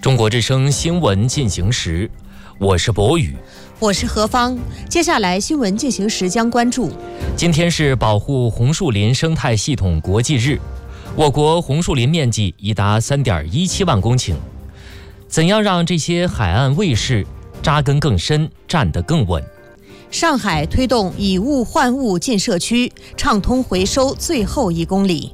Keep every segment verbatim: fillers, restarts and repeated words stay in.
中国之声新闻进行时，我是博宇， 我是何芳。接下来新闻进行时将关注： 今天是保护红树林生态系统国际日，我国红树林面积已达 三点一七万公顷。怎样让这些海岸卫士扎根更深，站得更稳？ 上海推动以物换物进社区，畅通回收最后一公里。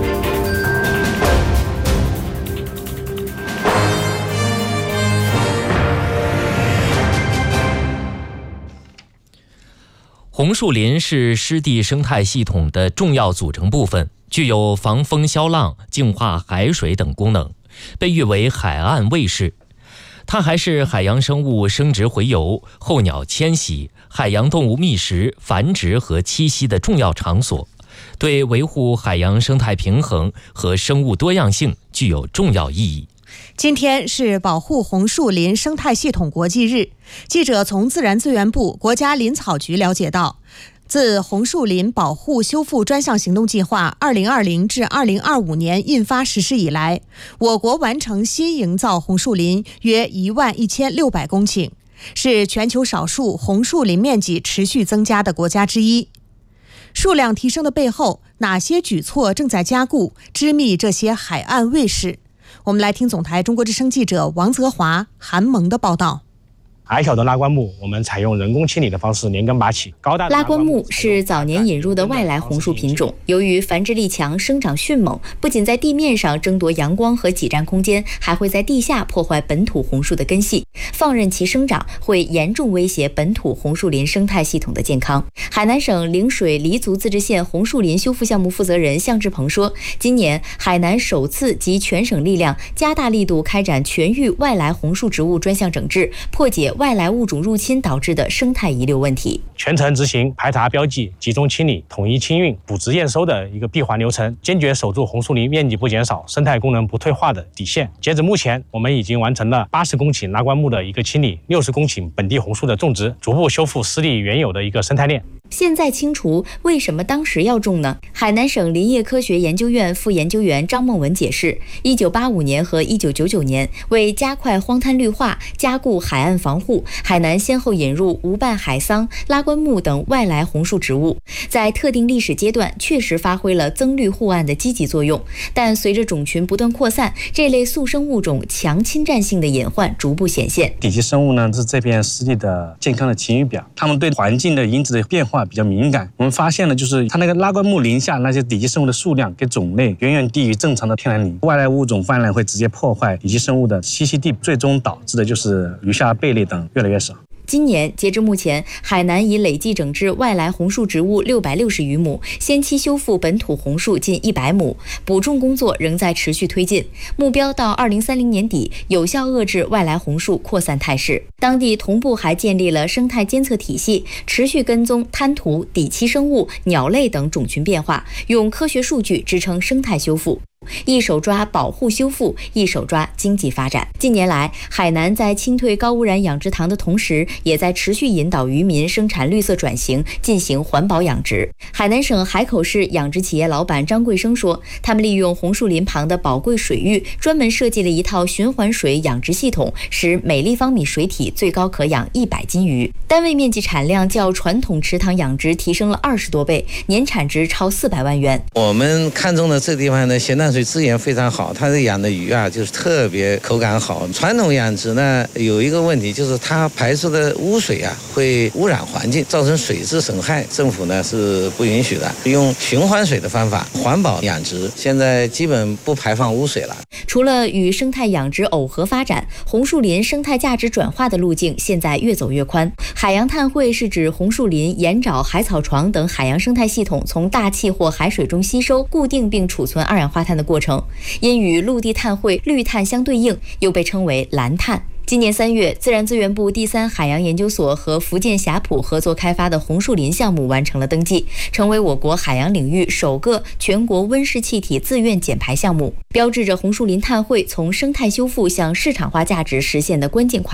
红树林是湿地生态系统的重要组成部分，具有防风消浪、净化海水等功能，被誉为海岸卫士。它还是海洋生物生殖洄游、候鸟迁徙、海洋动物觅食、繁殖和栖息的重要场所，对维护海洋生态平衡和生物多样性具有重要意义。 今天是保护红树林生态系统国际日。记者从自然资源部、国家林草局了解到，自红树林保护修复专项行动计划二零二零至二零二五年印发实施以来，我国完成新营造红树林约一万一千六百公顷，是全球少数红树林面积持续增加的国家之一。数量提升的背后，哪些举措正在加固、织密这些海岸卫士？我们来听总台中国之声记者王泽华、韩萌的报道。 矮小的拉棺木，我们采用人工清理的方式连根拔起。高大的拉棺木是早年引入的外来红树品种，由于繁殖力强、生长迅猛，不仅在地面上争夺阳光和挤占空间，还会在地下破坏本土红树的根系。放任其生长，会严重威胁本土红树林生态系统的健康。海南省陵水黎族自治县红树林修复项目负责人向志鹏说，今年海南首次集全省力量，加大力度开展全域外来红树植物专项整治，破解外来物种入侵导致的生态遗留问题， 全程执行排查标记、集中清理、统一清运、补植验收的一个闭环流程，坚决守住红树林面积不减少、生态功能不退化的底线。截止目前，我们已经完成了八十公顷拉棺木的一个清理，六十公顷本地红树的种植，逐步修复湿地原有的一个生态链。 现在清除，为什么当时要种呢？海南省林业科学研究院副研究员张梦文解释，一九八五年和一九九九年，为加快荒滩绿化、加固海岸防护，海南先后引入无瓣海桑、拉棺木等外来红树植物，在特定历史阶段确实发挥了增绿护岸的积极作用。但随着种群不断扩散，这类速生物种强侵占性的隐患逐步显现。 底栖生物呢，是这片湿地的健康的晴雨表，它们对环境的因子的变化比较敏感。我们发现了，就是它那个拉棺木林下那些底栖生物的数量跟种类远远低于正常的天然林，外来物种泛滥会直接破坏底栖生物的栖息地，最终导致的就是鱼虾贝类等越来越少。 今年截至目前，海南已累计整治外来红树植物六百六十余亩，先期修复本土红树近一百亩，补种工作仍在持续推进，目标到二零三零年底有效遏制外来红树扩散态势。当地同步还建立了生态监测体系，持续跟踪滩涂、底栖生物、鸟类等种群变化，用科学数据支撑生态修复。一手抓保护修复，一手抓经济发展。近年来，海南在清退高污染养殖塘的同时，也在持续引导渔民生产绿色转型，进行环保养殖。海南省海口市养殖企业老板张贵生说，他们利用红树林旁的宝贵水域，专门设计了一套循环水养殖系统，使每立方米水体最高可养一百斤鱼，单位面积产量较传统池塘养殖提升了二十多倍，年产值超四百万元。 我们看中的这地方呢，咸淡水资源非常好，它这养的鱼啊，就是特别口感好。传统养殖呢，有一个问题，就是它排出的污水啊，会污染环境，造成水质损害，政府呢是不允许的。用循环水的方法，环保养殖，现在基本不排放污水了。 除了与生态养殖耦合发展，红树林生态价值转化的路径现在越走越宽。海洋碳汇是指红树林、盐沼、海草床等海洋生态系统从大气或海水中吸收、固定并储存二氧化碳的过程，因与陆地碳汇、绿碳相对应，又被称为蓝碳。今年三月，自然资源部第三海洋研究所和福建霞浦合作开发的红树林项目完成了登记，成为我国海洋领域首个全国温室气体自愿减排项目，标志着红树林碳汇从生态修复向市场化价值实现的关键跨越。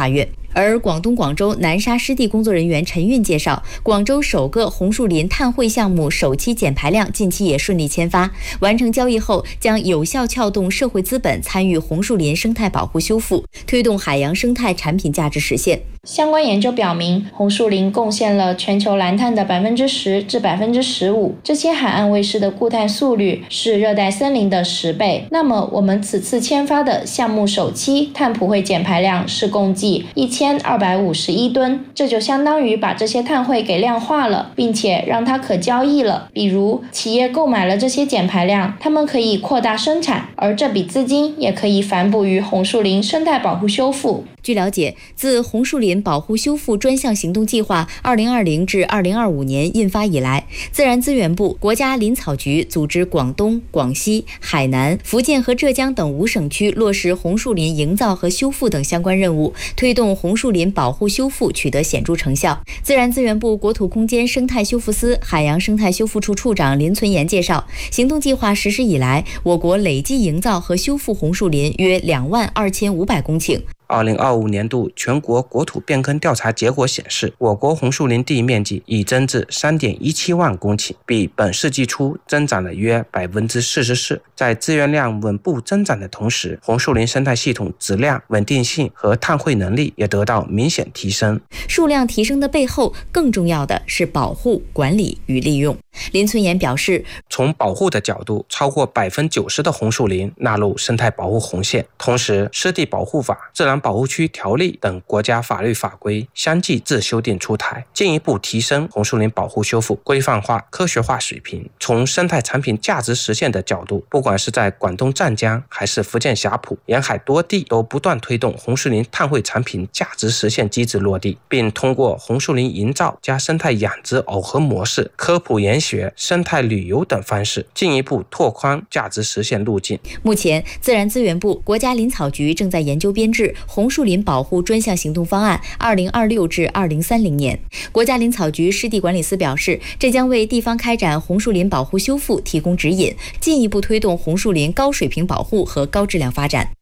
而广东广州南沙湿地工作人员陈运介绍，广州首个红树林碳汇项目首期减排量近期也顺利签发，完成交易后将有效撬动社会资本参与红树林生态保护修复，推动海洋生态产品价值实现。 相关研究表明，红树林贡献了全球蓝碳的百分之十至百分之十五，这些海岸卫士的固碳速率是热带森林的十倍。那么，我们此次签发的项目首期碳普惠减排量是共计一千二百五十一吨，这就相当于把这些碳汇给量化了，并且让它可交易了。比如，企业购买了这些减排量，他们可以扩大生产，而这笔资金也可以反哺于红树林生态保护修复。 据了解，自红树林保护修复专项行动计划二零二零至二零二五年印发以来，自然资源部、国家林草局组织广东、广西、海南、福建和浙江等五省区落实红树林营造和修复等相关任务，推动红树林保护修复取得显著成效。自然资源部国土空间生态修复司海洋生态修复处处长林存言介绍，行动计划实施以来，我国累计营造和修复红树林约两万二千五百公顷。 二零二五年度全国国土变更调查结果显示，我国红树林地面积已增至 三点一七万公顷，比本世纪初增长了约 百分之四十四。在资源量稳步增长的同时，红树林生态系统质量、稳定性和碳汇能力也得到明显提升。 数量提升的背后，更重要的是保护、管理与利用。林存言表示， 从保护的角度，超过 百分之九十 的红树林纳入生态保护红线，同时湿地保护法、自然保护区条例等国家法律法规相继自修订出台，进一步提升红树林保护修复规范化、科学化水平。从生态产品价值实现的角度，不管是在广东湛江还是福建霞浦，沿海多地都不断推动红树林碳汇产品价值实现机制落地，并通过红树林营造加生态养殖耦合模式、科普研学、生态旅游等方式，进一步拓宽价值实现路径。 目前，自然资源部、国家林草局正在研究编制红树林保护专项行动方案二零二六至二零三零年。国家林草局湿地管理司表示，这将为地方开展红树林保护修复提供指引，进一步推动红树林高水平保护和高质量发展。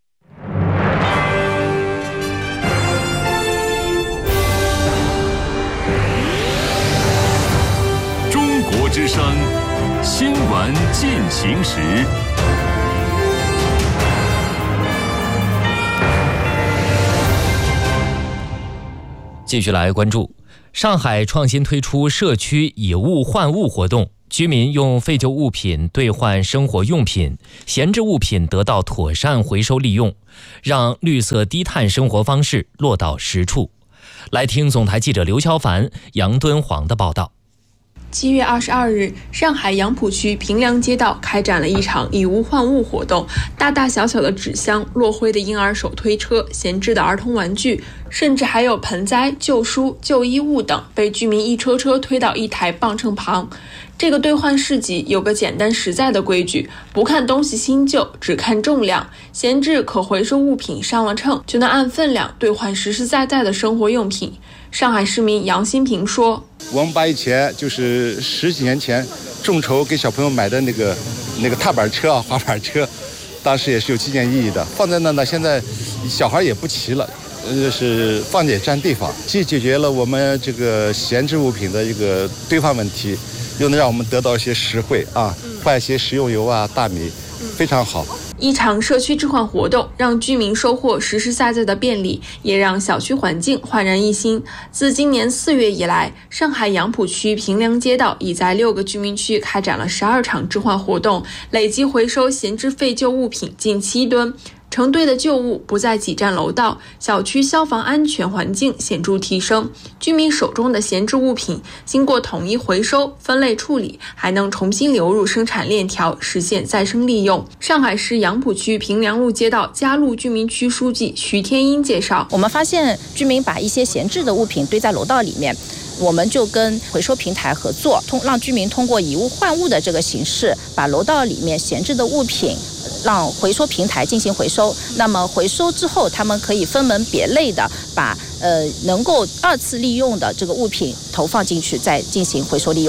中国之声新闻进行时。 继续来关注，上海创新推出社区以物换物活动，居民用废旧物品兑换生活用品，闲置物品得到妥善回收利用，让绿色低碳生活方式落到实处。来听总台记者刘乔凡、杨敦煌的报道。 七月二十二日，上海杨浦区平凉街道开展了一场以物换物活动，大大小小的纸箱、落灰的婴儿手推车、闲置的儿童玩具，甚至还有盆栽、旧书、旧衣物等，被居民一车车推到一台磅秤旁。这个兑换市集有个简单实在的规矩，不看东西新旧，只看重量。闲置可回收物品上了秤，就能按分量兑换实实在在的生活用品。上海市民杨新平说， 我们把以前就是十几年前众筹给小朋友买的那个那个踏板车啊、滑板车，当时也是有纪念意义的，放在那呢，现在小孩也不骑了，呃，是放着也占地方，既解决了我们这个闲置物品的一个堆放问题，又能让我们得到一些实惠啊，换一些食用油啊、大米，非常好。 一场社区置换活动，让居民收获实实在在的便利，也让小区环境焕然一新。自今年四月以来，上海杨浦区平凉街道已在六个居民区开展了十二场置换活动，累计回收闲置废旧物品近七吨。成堆的旧物不再挤占楼道，小区消防安全环境显著提升。居民手中的闲置物品经过统一回收、分类处理，还能重新流入生产链条，实现再生利用。上海市杨浦区平凉路街道嘉路居民区书记徐天英介绍， 我们发现居民把一些闲置的物品堆在楼道里面，我们就跟回收平台合作，通让居民通过以物换物的这个形式，把楼道里面闲置的物品让回收平台进行回收。那么回收之后，他们可以分门别类的把呃能够二次利用的这个物品投放进去，再进行回收利用。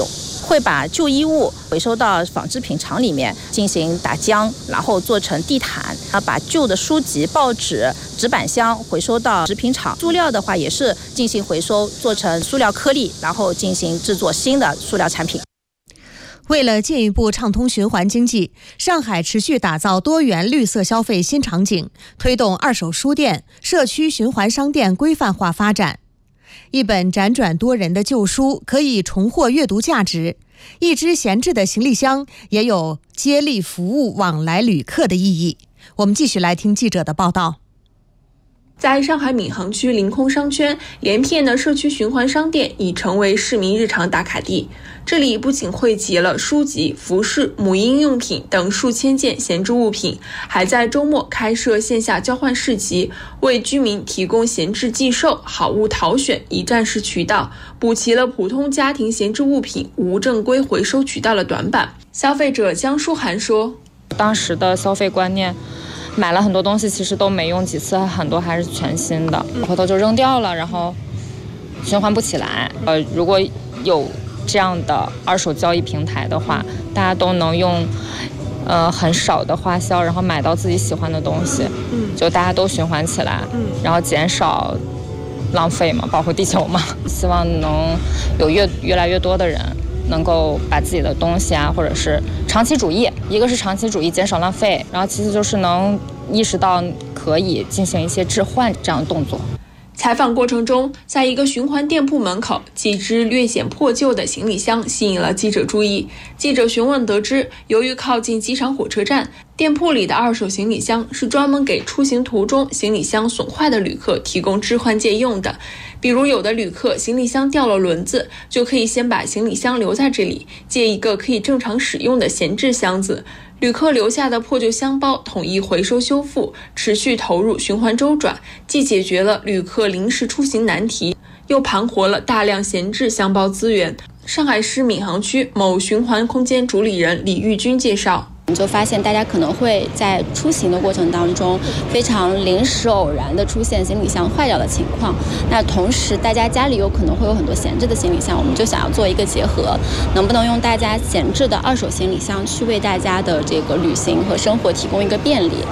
会把旧衣物回收到纺织品厂里面进行打浆，然后做成地毯，把旧的书籍、报纸、纸板箱回收到食品厂。塑料的话也是进行回收，做成塑料颗粒，然后进行制作新的塑料产品。 为了进一步畅通循环经济，上海持续打造多元绿色消费新场景，推动二手书店、社区循环商店规范化发展。一本辗转多人的旧书可以重获阅读价值，一只闲置的行李箱也有接力服务往来旅客的意义。我们继续来听记者的报道。 在上海闵行区临空商圈，连片的社区循环商店已成为市民日常打卡地。这里不仅汇集了书籍、服饰、母婴用品等数千件闲置物品，还在周末开设线下交换市集，为居民提供闲置寄售、好物淘选一站式渠道，补齐了普通家庭闲置物品无正规回收渠道的短板。消费者江淑涵说：“ 当时的消费观念。”买了很多东西，其实都没用几次，很多还是全新的，回头就扔掉了，然后循环不起来。呃，如果有这样的二手交易平台的话，大家都能用呃很少的花销，然后买到自己喜欢的东西，就大家都循环起来，然后减少浪费嘛，保护地球嘛。希望能有越越来越多的人能够把自己的东西啊，或者是长期主义，一个是长期主义减少浪费，然后其次就是能意识到可以进行一些置换这样的动作。 采访过程中，在一个循环店铺门口，几只略显破旧的行李箱吸引了记者注意。记者询问得知，由于靠近机场火车站，店铺里的二手行李箱是专门给出行途中行李箱损坏的旅客提供置换借用的。比如有的旅客行李箱掉了轮子，就可以先把行李箱留在这里，借一个可以正常使用的闲置箱子。旅客留下的破旧箱包统一回收修复，持续投入循环周转，既解决了旅客临时出行难题，又盘活了大量闲置箱包资源。上海市闵行区某循环空间主理人李玉军介绍， 你就发现大家可能会在出行的过程当中非常临时偶然的出现行李箱坏掉的情况，那同时大家家里有可能会有很多闲置的行李箱，我们就想要做一个结合，能不能用大家闲置的二手行李箱去为大家的这个旅行和生活提供一个便利。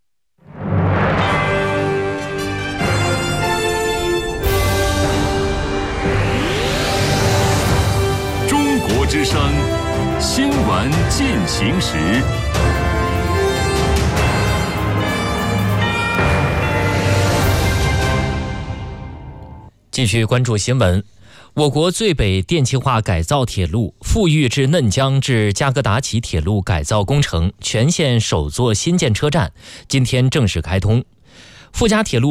中国之声新闻进行时， 继续关注新闻。我国最北电气化改造铁路富裕至嫩江至加格达奇铁路改造工程全线首座新建车站今天正式开通。富嘉铁路